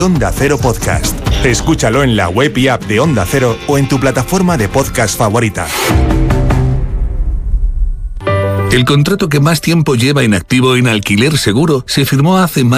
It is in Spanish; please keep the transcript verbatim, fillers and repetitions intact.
Onda Cero Podcast. Escúchalo en la web y app de Onda Cero o en tu plataforma de podcast favorita. El contrato que más tiempo lleva inactivo en Alquiler Seguro se firmó hace más